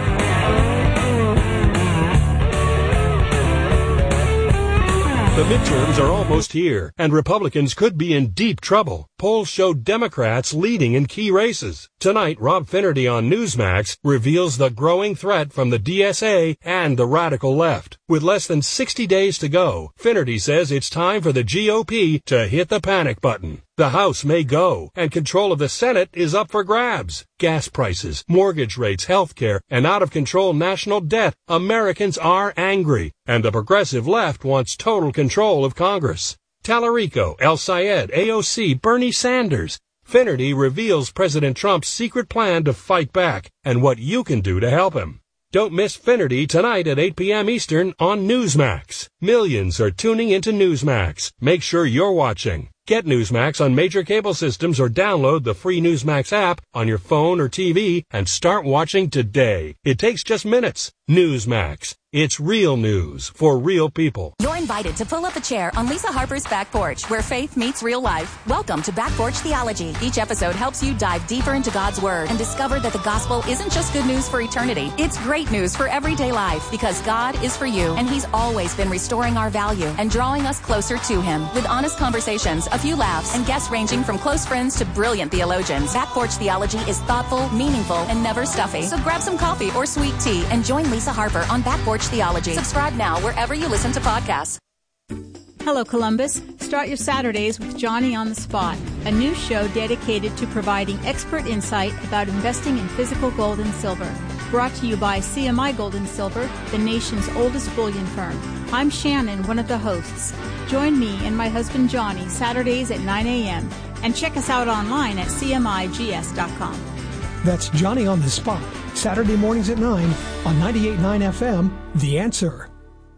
The midterms are almost here, and Republicans could be in deep trouble. Polls show Democrats leading in key races. Tonight, Rob Finnerty on Newsmax reveals the growing threat from the D S A and the radical left. With less than sixty days to go, Finnerty says it's time for the G O P to hit the panic button. The House may go, and control of the Senate is up for grabs. Gas prices, mortgage rates, health care, and out-of-control national debt. Americans are angry, and the progressive left wants total control of Congress. Tallarico, El Sayed, A O C, Bernie Sanders. Finnerty reveals President Trump's secret plan to fight back, and what you can do to help him. Don't miss Finnerty tonight at eight p.m. Eastern on Newsmax. Millions are tuning into Newsmax. Make sure you're watching. Get Newsmax on major cable systems or download the free Newsmax app on your phone or T V and start watching today. It takes just minutes. Newsmax. It's real news for real people. You're invited to pull up a chair on Lisa Harper's Back Porch, where faith meets real life. Welcome to Back Porch Theology. Each episode helps you dive deeper into God's Word and discover that the gospel isn't just good news for eternity. It's great news for everyday life, because God is for you, and He's always been restoring our value and drawing us closer to Him with honest conversations a few laughs, and guests ranging from close friends to brilliant theologians. Back Porch Theology is thoughtful, meaningful, and never stuffy. So grab some coffee or sweet tea and join Lisa Harper on Back Porch Theology. Subscribe now wherever you listen to podcasts. Hello, Columbus. Start your Saturdays with Johnny on the Spot, a new show dedicated to providing expert insight about investing in physical gold and silver. Brought to you by C M I Gold and Silver, the nation's oldest bullion firm. I'm Shannon, one of the hosts. Join me and my husband Johnny Saturdays at nine a.m. and check us out online at c m i g s dot com. That's Johnny on the Spot, Saturday mornings at nine on ninety-eight point nine F M, The Answer.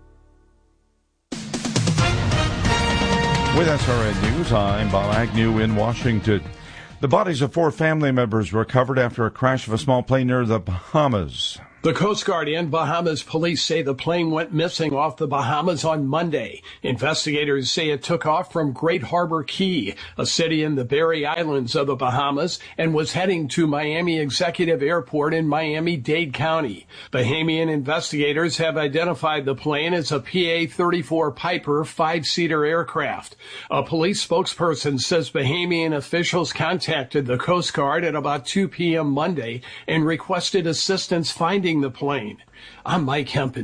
With S R N News, I'm Bob Agnew in Washington. The bodies of four family members recovered after a crash of a small plane near the Bahamas. The Coast Guard and Bahamas police say the plane went missing off the Bahamas on Monday. Investigators say it took off from Great Harbor Key, a city in the Berry Islands of the Bahamas, and was heading to Miami Executive Airport in Miami-Dade County. Bahamian investigators have identified the plane as a P A thirty-four Piper five-seater aircraft. A police spokesperson says Bahamian officials contacted the Coast Guard at about two p.m. Monday and requested assistance finding the plane. I'm Mike Hempen.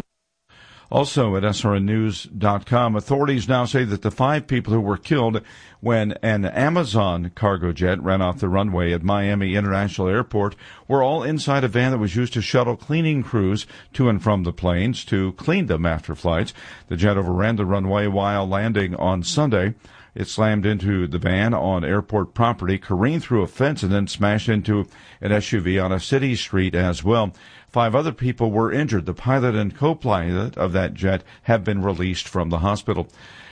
Also at S R N news dot com, authorities now say that the five people who were killed when an Amazon cargo jet ran off the runway at Miami International Airport were all inside a van that was used to shuttle cleaning crews to and from the planes to clean them after flights. The jet overran the runway while landing on Sunday. It slammed into the van on airport property, careened through a fence, and then smashed into an S U V on a city street as well. Five other people were injured. The pilot and co-pilot of that jet have been released from the hospital.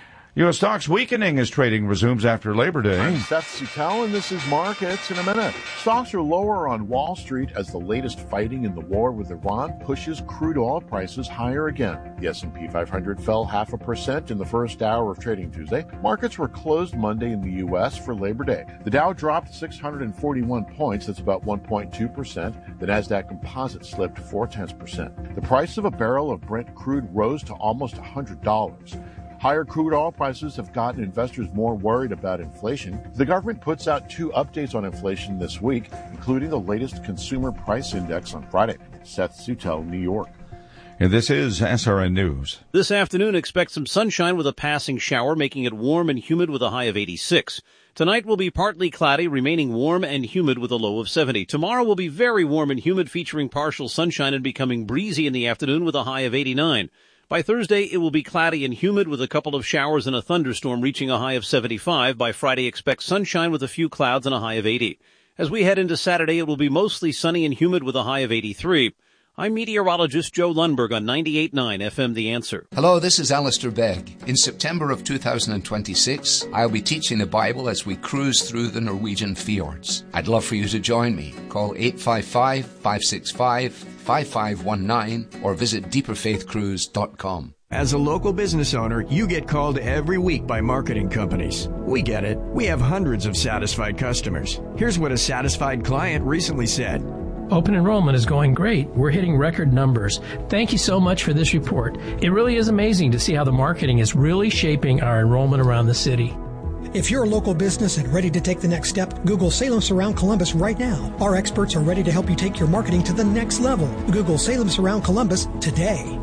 U S stocks weakening as trading resumes after Labor Day. I'm Seth Sutell, and this is Markets in a Minute. Stocks are lower on Wall Street as the latest fighting in the war with Iran pushes crude oil prices higher again. The S and P five hundred fell half a percent in the first hour of trading Tuesday. Markets were closed Monday in the U S for Labor Day. The Dow dropped six hundred forty-one points, that's about one point two percent. The Nasdaq Composite slipped four tenths percent. The price of a barrel of Brent crude rose to almost one hundred dollars. Higher crude oil prices have gotten investors more worried about inflation. The government puts out two updates on inflation this week, including the latest consumer price index on Friday. Seth Sutell, New York. And this is S R N News. This afternoon, expect some sunshine with a passing shower, making it warm and humid with a high of eighty-six. Tonight will be partly cloudy, remaining warm and humid with a low of seventy. Tomorrow will be very warm and humid, featuring partial sunshine and becoming breezy in the afternoon with a high of eighty-nine. By Thursday, it will be cloudy and humid with a couple of showers and a thunderstorm reaching a high of seventy-five. By Friday, expect sunshine with a few clouds and a high of eighty. As we head into Saturday, it will be mostly sunny and humid with a high of eighty-three. I'm meteorologist Joe Lundberg on ninety-eight point nine F M The Answer. Hello, this is Alistair Begg. In September of two thousand twenty-six, I'll be teaching the Bible as we cruise through the Norwegian fjords. I'd love for you to join me. Call eight five five, five six five, five five one nine or visit deeper faith cruise dot com. As a local business owner, you get called every week by marketing companies. We get it. We have hundreds of satisfied customers. Here's what a satisfied client recently said. Open enrollment is going great. We're hitting record numbers. Thank you so much for this report. It really is amazing to see how the marketing is really shaping our enrollment around the city. If you're a local business and ready to take the next step, Google Salem Surround Columbus right now. Our experts are ready to help you take your marketing to the next level. Google Salem Surround Columbus today.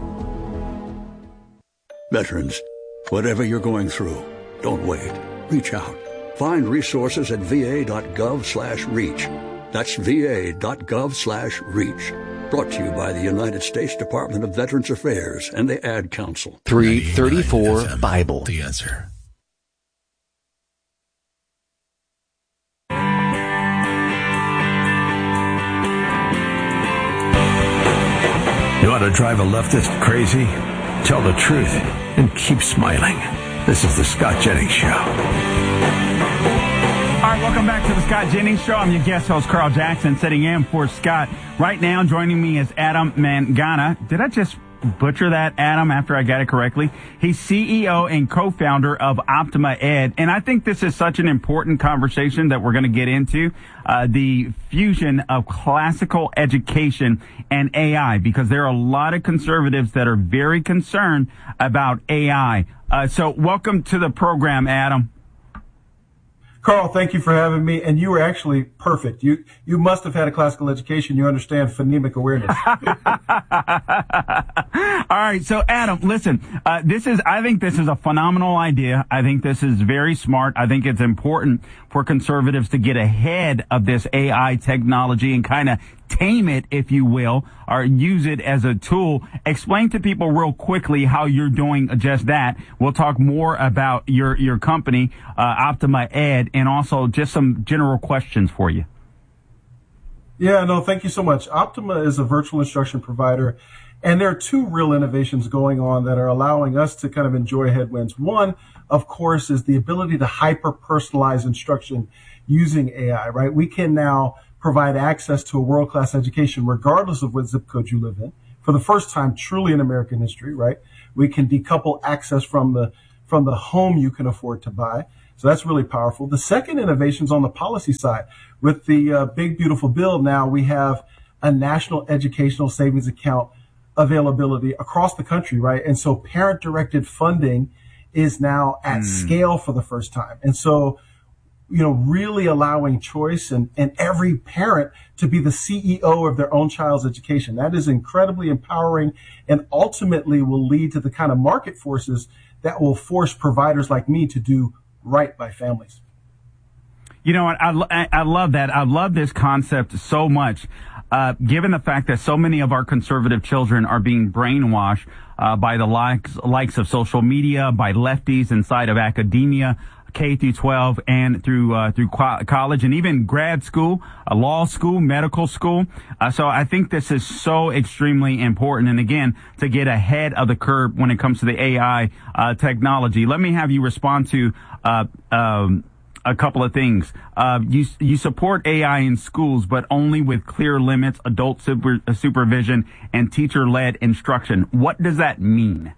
Veterans, whatever you're going through, don't wait. Reach out. Find resources at va.gov slash reach. That's va.gov slash reach. Brought to you by the United States Department of Veterans Affairs and the Ad Council. three thirty-four Bible. The Answer. You want to drive a leftist crazy? Tell the truth and keep smiling. This is the Scott Jennings Show. All right, welcome back to the Scott Jennings Show. I'm your guest host, Carl Jackson, sitting in for Scott. Right now, joining me is Adam Mangana. Did I just butcher that, Adam, after I got it correctly? He's C E O and co-founder of Optima Ed. And I think this is such an important conversation that we're going to get into, uh, the fusion of classical education and A I, because there are a lot of conservatives that are very concerned about A I. Uh, so welcome to the program, Adam. Carl, thank you for having me. And you were actually perfect. You you must have had a classical education. You understand phonemic awareness. All right. So, Adam, listen, uh, this is, I think this is a phenomenal idea. I think this is very smart. I think it's important for conservatives to get ahead of this A I technology and kind of tame it, if you will, or use it as a tool. Explain to people real quickly how you're doing just that. We'll talk more about your, your company, uh, Optima Ed, and also just some general questions for you. Yeah, no, thank you so much. Optima is a virtual instruction provider, and there are two real innovations going on that are allowing us to kind of enjoy headwinds. One, of course, is the ability to hyper-personalize instruction using A I, right? We can now provide access to a world-class education regardless of what zip code you live in. For the first time truly in American history, right? We can decouple access from the from the home you can afford to buy. So that's really powerful. The second innovation is on the policy side. With the uh, big, beautiful bill now, we have a national educational savings account availability across the country, right? And so parent-directed funding is now at mm. scale for the first time. And so, you know, really allowing choice and, and every parent to be the C E O of their own child's education. That is incredibly empowering and ultimately will lead to the kind of market forces that will force providers like me to do right by families. You know what? I, I love that. I love this concept so much, uh, given the fact that so many of our conservative children are being brainwashed uh, by the likes, likes of social media, by lefties inside of academia, K through twelve, and through uh, through co- college, and even grad school, uh, law school, medical school. Uh, so I think this is so extremely important. And again, to get ahead of the curve when it comes to the A I uh, technology. Let me have you respond to uh, um, a couple of things. Uh, you you support A I in schools, but only with clear limits, adult super, uh, supervision, and teacher-led instruction. What does that mean?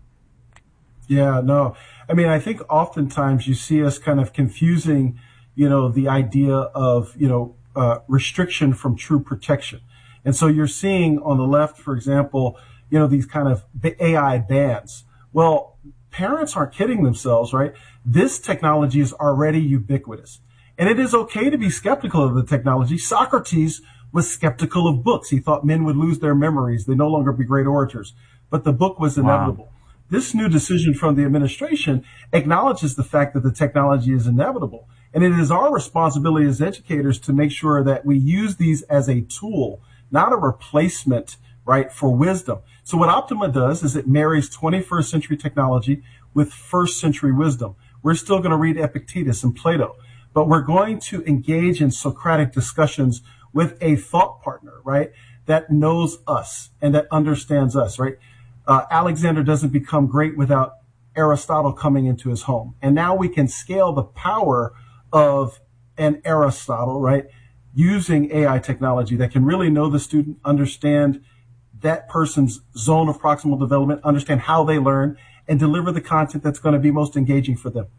Yeah, no. I mean, I think oftentimes you see us kind of confusing, you know, the idea of, you know, uh, restriction from true protection. And so you're seeing on the left, for example, you know, these kind of A I bans. Well, parents aren't kidding themselves, right? This technology is already ubiquitous. And it is okay to be skeptical of the technology. Socrates was skeptical of books. He thought men would lose their memories. They'd no longer be great orators. But the book was inevitable. Wow. This new decision from the administration acknowledges the fact that the technology is inevitable. And it is our responsibility as educators to make sure that we use these as a tool, not a replacement, right, for wisdom. So what Optima does is it marries twenty-first century technology with first century wisdom. We're still going to read Epictetus and Plato, but we're going to engage in Socratic discussions with a thought partner, right, that knows us and that understands us, right? Uh, Alexander doesn't become great without Aristotle coming into his home. And now we can scale the power of an Aristotle, right, using A I technology that can really know the student, understand that person's zone of proximal development, understand how they learn, and deliver the content that's going to be most engaging for them.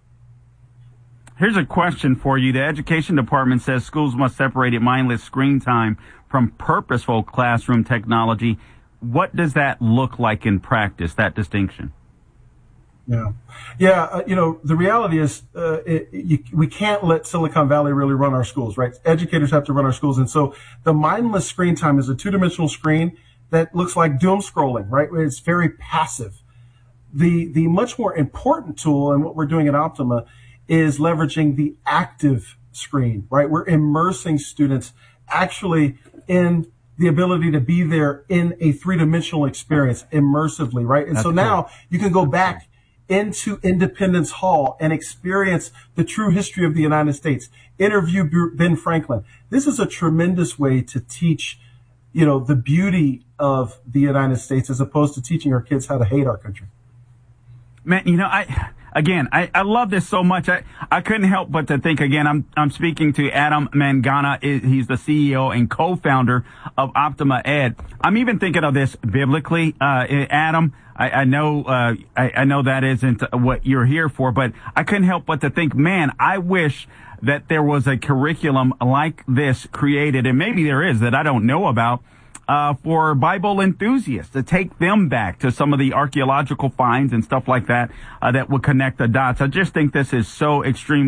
Here's a question for you. The Education Department says schools must separate mindless screen time from purposeful classroom technology. What does that look like in practice, that distinction? Yeah. Yeah. Uh, you know, the reality is uh, it, you, we can't let Silicon Valley really run our schools, right? Educators have to run our schools. And so the mindless screen time is a two-dimensional screen that looks like doom scrolling, right? It's very passive. The, the much more important tool, and what we're doing at Optima, is leveraging the active screen, right? We're immersing students actually in the ability to be there in a three-dimensional experience immersively, right? And That's so now cool. you can go back into Independence Hall and experience the true history of the United States. Interview Ben Franklin. This is a tremendous way to teach, you know, the beauty of the United States as opposed to teaching our kids how to hate our country. Man, you know, I... Again, I, I love this so much. I, I couldn't help but to think, again, I'm I'm speaking to Adam Mangana. He's the C E O and co-founder of Optima Ed. I'm even thinking of this biblically. Uh, Adam, I, I know uh, I, I know that isn't what you're here for, but I couldn't help but to think, man, I wish that there was a curriculum like this created, and maybe there is that I don't know about, Uh, for Bible enthusiasts, to take them back to some of the archaeological finds and stuff like that, uh, that would connect the dots. I just think this is so extremely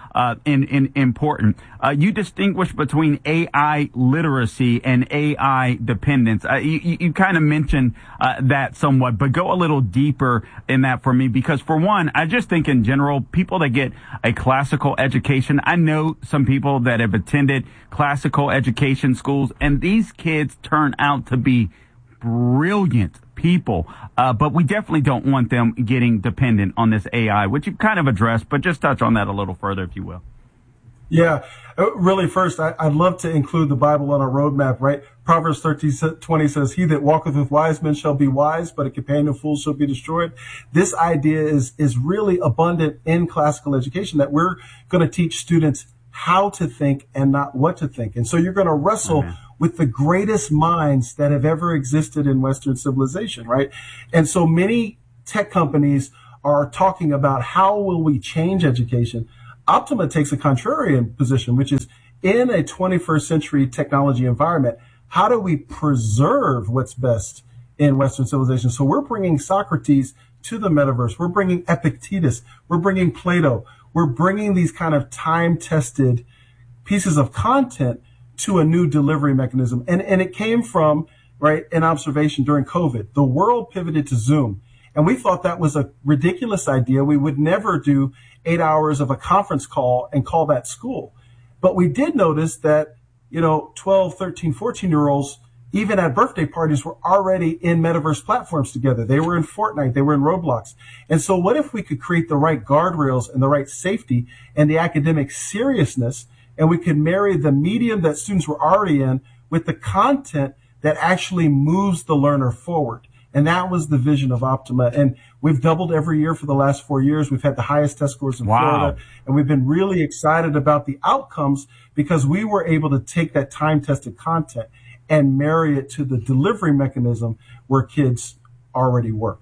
uh, in, in important. Uh, you distinguish between A I literacy and A I dependence. Uh, you, you kind of mentioned uh, that somewhat, but go a little deeper in that for me, because for one, I just think in general, people that get a classical education, I know some people that have attended classical education schools, and these kids turn out to be brilliant people, uh, but we definitely don't want them getting dependent on this A I, which you've kind of addressed, but just touch on that a little further, if you will. Yeah, really, first, I, I'd love to include the Bible on our roadmap, right? Proverbs thirteen twenty says, he that walketh with wise men shall be wise, but a companion of fools shall be destroyed. This idea is, is really abundant in classical education, that we're going to teach students how to think and not what to think. And so you're going to wrestle mm-hmm. with the greatest minds that have ever existed in Western civilization, right? And so many tech companies are talking about how will we change education. Optima takes a contrarian position, which is in a twenty-first century technology environment, how do we preserve what's best in Western civilization? So we're bringing Socrates to the metaverse. We're bringing Epictetus. We're bringing Plato. We're bringing these kind of time-tested pieces of content to a new delivery mechanism. And, and it came from, right, an observation during COVID. The world pivoted to Zoom. And we thought that was a ridiculous idea. We would never do eight hours of a conference call and call that school. But we did notice that, you know, twelve, thirteen, fourteen year olds, even at birthday parties, were already in metaverse platforms together. They were in Fortnite. They were in Roblox. And so what if we could create the right guardrails and the right safety and the academic seriousness, and we could marry the medium that students were already in with the content that actually moves the learner forward? And that was the vision of Optima. And we've doubled every year for the last four years. We've had the highest test scores in wow. Florida. And we've been really excited about the outcomes because we were able to take that time-tested content and marry it to the delivery mechanism where kids already work.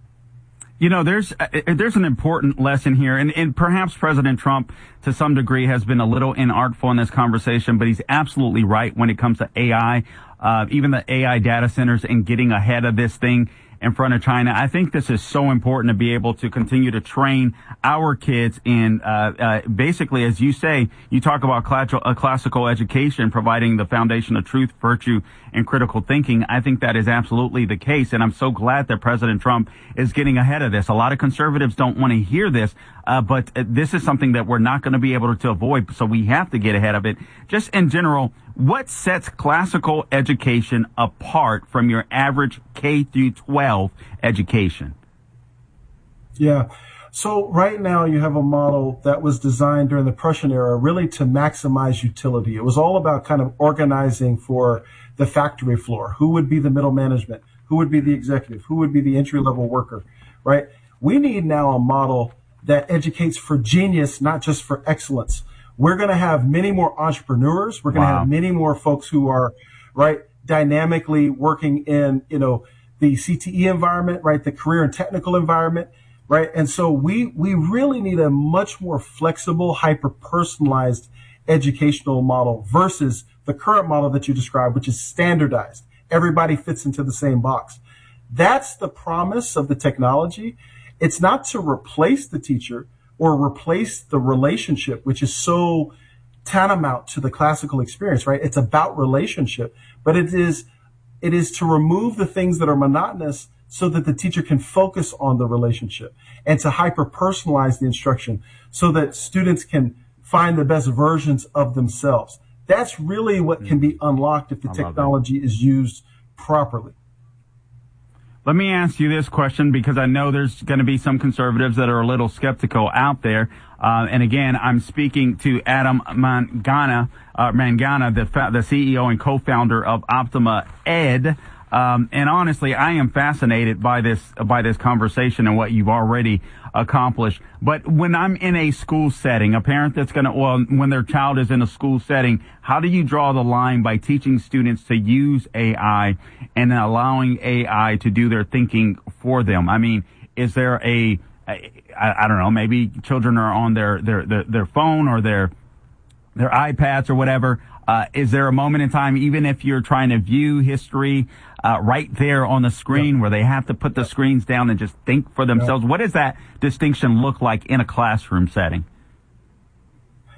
You know, there's uh, there's an important lesson here, and, and perhaps President Trump, to some degree, has been a little inartful in this conversation, but he's absolutely right when it comes to A I, uh, even the A I data centers, and getting ahead of this thing in front of China. I think this is so important to be able to continue to train our kids in, uh, uh, basically, as you say, you talk about cl- a classical education, providing the foundation of truth, virtue, and critical thinking. I think that is absolutely the case. And I'm so glad that President Trump is getting ahead of this. A lot of conservatives don't want to hear this, uh, but this is something that we're not going to be able to avoid. So we have to get ahead of it. Just in general, what sets classical education apart from your average K through twelve education? Yeah. So right now you have a model that was designed during the Prussian era really to maximize utility. It was all about kind of organizing for the factory floor. Who would be the middle management? Who would be the executive? Who would be the entry-level worker, right? We need now a model that educates for genius, not just for excellence. We're going to have many more entrepreneurs. We're going to wow. have many more folks who are, right, dynamically working in, you know, the C T E environment, right, the career and technical environment, right? And so we, we really need a much more flexible, hyper-personalized educational model versus the current model that you described, which is standardized. Everybody fits into the same box. That's the promise of the technology. It's not to replace the teacher or replace the relationship, which is so tantamount to the classical experience, right? It's about relationship, but it is, it is to remove the things that are monotonous so that the teacher can focus on the relationship, and to hyper-personalize the instruction so that students can find the best versions of themselves. That's really what can be unlocked if the technology is used properly. Let me ask you this question, because I know there's going to be some conservatives that are a little skeptical out there. Uh, and again, I'm speaking to Adam Mangana, uh, Mangana, the, fa- the C E O and co-founder of Optima Ed. Um, and honestly, I am fascinated by this, by this conversation and what you've already accomplished. But when I'm in a school setting, a parent that's going to, well, when their child is in a school setting, how do you draw the line by teaching students to use A I and then allowing A I to do their thinking for them? I mean, is there a, I, I don't know, maybe children are on their, their, their, their phone or their, their iPads or whatever. Uh, is there a moment in time, even if you're trying to view history, uh, right there on the screen, yeah. where they have to put the screens down and just think for themselves? Yeah. What does that distinction look like in a classroom setting?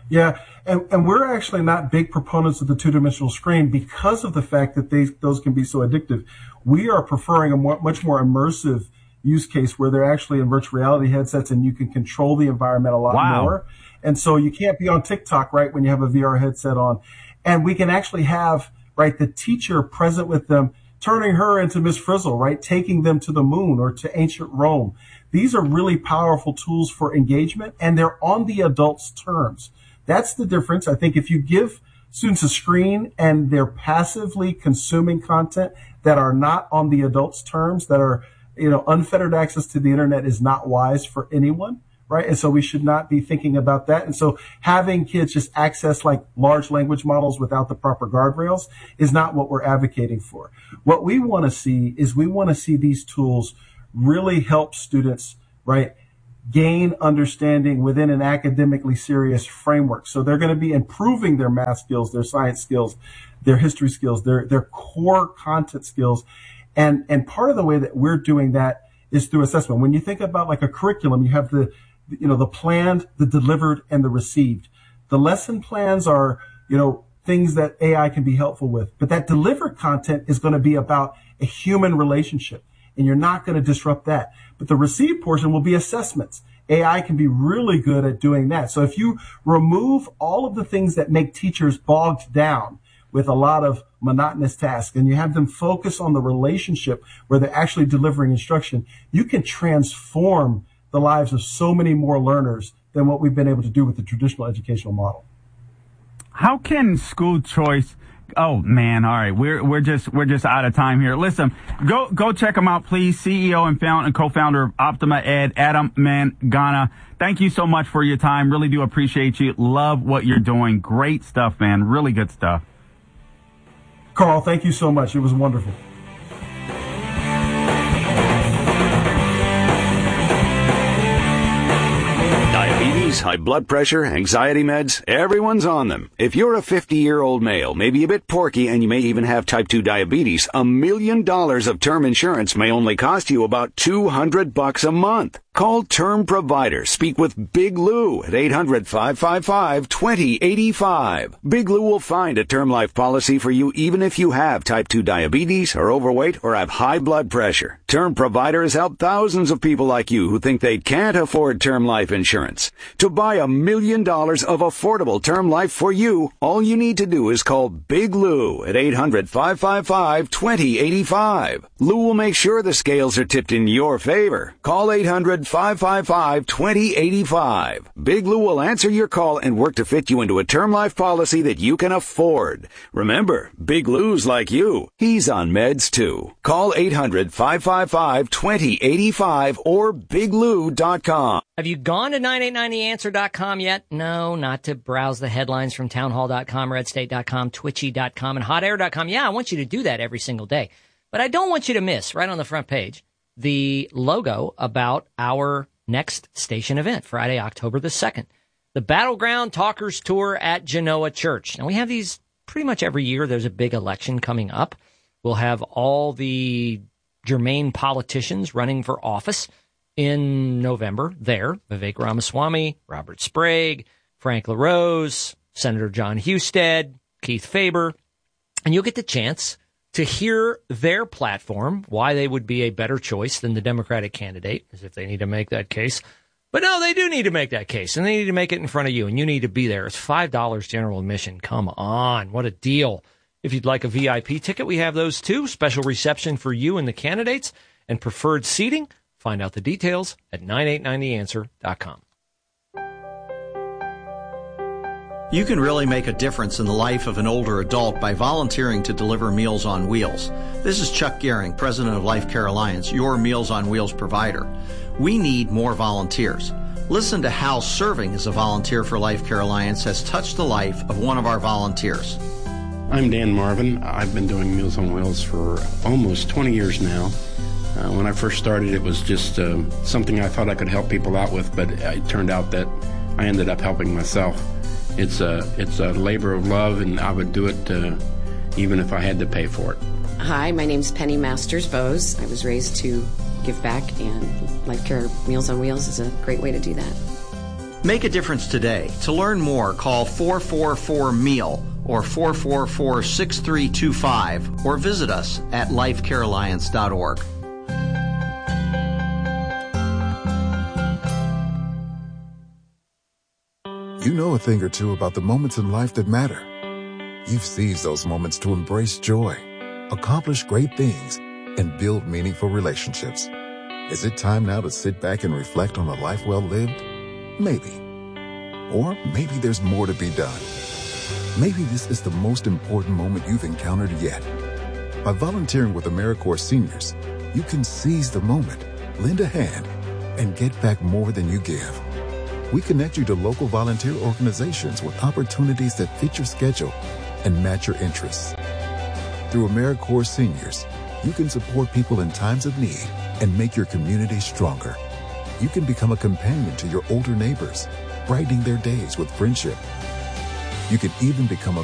Yeah, and, and we're actually not big proponents of the two-dimensional screen because of the fact that they, those can be so addictive. We are preferring a more, much more immersive use case where they're actually in virtual reality headsets and you can control the environment a lot wow. more. And so you can't be on TikTok, right, when you have a V R headset on. And we can actually have, right, the teacher present with them, turning her into Miss Frizzle, right, taking them to the moon or to ancient Rome. These are really powerful tools for engagement, and they're on the adult's terms. That's the difference. I think if you give students a screen and they're passively consuming content that are not on the adult's terms, that are, you know, unfettered access to the internet is not wise for anyone, right? And so we should not be thinking about that. And so having kids just access like large language models without the proper guardrails is not what we're advocating for. What we want to see is we want to see these tools really help students, right, gain understanding within an academically serious framework. So they're going to be improving their math skills, their science skills, their history skills, their, their core content skills. And, and part of the way that we're doing that is through assessment. When you think about like a curriculum, you have the, you know, the planned, the delivered, and the received. The lesson plans are, you know, things that A I can be helpful with, but that delivered content is going to be about a human relationship, and you're not going to disrupt that. But the received portion will be assessments. A I can be really good at doing that. So if you remove all of the things that make teachers bogged down with a lot of monotonous tasks, and you have them focus on the relationship where they're actually delivering instruction, you can transform the lives of so many more learners than what we've been able to do with the traditional educational model. How can school choice? Oh man, all right, we're we're just we're just out of time here. Listen, go go check him out, please. C E O and founder and co-founder of Optima Ed, Adam Mangana. Thank you so much for your time. Really do appreciate you. Love what you're doing. Great stuff, man. Really good stuff. Carl, thank you so much. It was wonderful. Diabetes, high blood pressure, anxiety meds, everyone's on them. If you're a fifty-year-old male, maybe a bit porky, and you may even have type two diabetes, a million dollars of term insurance may only cost you about two hundred bucks a month. Call Term Provider. Speak with Big Lou at eight hundred, five five five, two zero eight five. Big Lou will find a term life policy for you even if you have type two diabetes, are overweight, or have high blood pressure. Term Provider has helped thousands of people like you who think they can't afford term life insurance. To buy a million dollars of affordable term life for you, all you need to do is call Big Lou at eight hundred, five five five, two zero eight five. Lou will make sure the scales are tipped in your favor. Call eight hundred, five five five, two zero eight five. Big Lou will answer your call and work to fit you into a term life policy that you can afford. Remember, Big Lou's like you. He's on meds too. Call eight hundred, five five five, two zero eight five or big lou dot com. Have you gone to nine eight nine the answer dot com yet? No, not to browse the headlines from townhall dot com, red state dot com, twitchy dot com, and hot air dot com. Yeah, I want you to do that every single day. But I don't want you to miss, right on the front page, the logo about our next station event, Friday, October the second. The Battleground Talkers Tour at Genoa Church. Now, we have these pretty much every year. There's a big election coming up. We'll have all the germane politicians running for office in November there. Vivek Ramaswamy, Robert Sprague, Frank LaRose, Senator John Husted, Keith Faber. And you'll get the chance to hear their platform, why they would be a better choice than the Democratic candidate, as if they need to make that case. But no, they do need to make that case, and they need to make it in front of you, and you need to be there. It's five dollars general admission. Come on. What a deal. If you'd like a V I P ticket, we have those too. Special reception for you and the candidates and preferred seating. Find out the details at nine eight nine the answer dot com. You can really make a difference in the life of an older adult by volunteering to deliver Meals on Wheels. This is Chuck Gehring, president of Life Care Alliance, your Meals on Wheels provider. We need more volunteers. Listen to how serving as a volunteer for Life Care Alliance has touched the life of one of our volunteers. I'm Dan Marvin. I've been doing Meals on Wheels for almost twenty years now. Uh, when I first started, it was just uh, something I thought I could help people out with, but it turned out that I ended up helping myself. It's a, it's a labor of love, and I would do it uh, even if I had to pay for it. Hi, my name's Penny Masters Bose. I was raised to give back, and Life Care Meals on Wheels is a great way to do that. Make a difference today. To learn more, call four four four M E A L or four four four, six three two five or visit us at life care alliance dot org. You know a thing or two about the moments in life that matter. You've seized those moments to embrace joy, accomplish great things, and build meaningful relationships. Is it time now to sit back and reflect on a life well lived? Maybe. Or maybe there's more to be done. Maybe this is the most important moment you've encountered yet. By volunteering with AmeriCorps Seniors, you can seize the moment, lend a hand, and get back more than you give. We connect you to local volunteer organizations with opportunities that fit your schedule and match your interests. Through AmeriCorps Seniors, you can support people in times of need and make your community stronger. You can become a companion to your older neighbors, brightening their days with friendship. You can even become a